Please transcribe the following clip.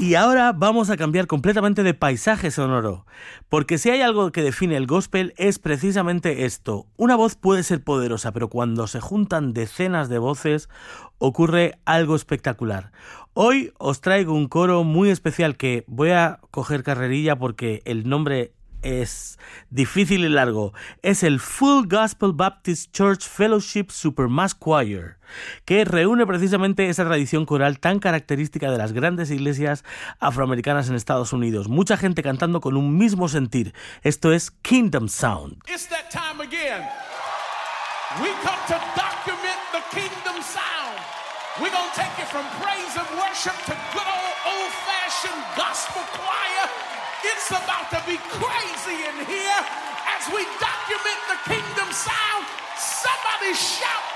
Y ahora vamos a cambiar completamente de paisaje sonoro, porque si hay algo que define el gospel es precisamente esto. Una voz puede ser poderosa, pero cuando se juntan decenas de voces ocurre algo espectacular. Hoy os traigo un coro muy especial que voy a coger carrerilla porque el nombre es difícil y largo. Es el Full Gospel Baptist Church Fellowship Supermass Choir, que reúne precisamente esa tradición coral tan característica de las grandes iglesias afroamericanas en Estados Unidos. Mucha gente cantando con un mismo sentir. Esto es Kingdom Sound. It's that time again. We come to document the Kingdom Sound. We're going to take it from praise and worship to good old-fashioned gospel choir. It's about to be crazy in here as we document the Kingdom Sound. Somebody shout